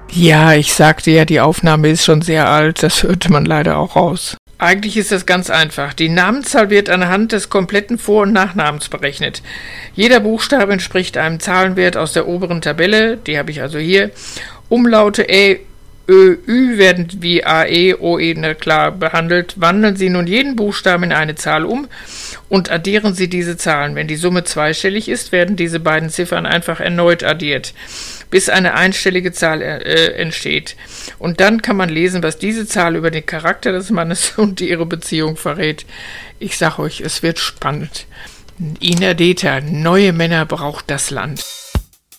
Ja, ich sagte ja, die Aufnahme ist schon sehr alt, das hörte man leider auch raus. Eigentlich ist das ganz einfach. Die Namenszahl wird anhand des kompletten Vor- und Nachnamens berechnet. Jeder Buchstabe entspricht einem Zahlenwert aus der oberen Tabelle, die habe ich also hier. Umlaute Ä, Ö, Ü werden wie A, E, O, E klar behandelt. Wandeln Sie nun jeden Buchstaben in eine Zahl um und addieren Sie diese Zahlen. Wenn die Summe zweistellig ist, werden diese beiden Ziffern einfach erneut addiert, bis eine einstellige Zahl entsteht. Und dann kann man lesen, was diese Zahl über den Charakter des Mannes und ihre Beziehung verrät. Ich sag euch, es wird spannend. Ina Deta, neue Männer braucht das Land.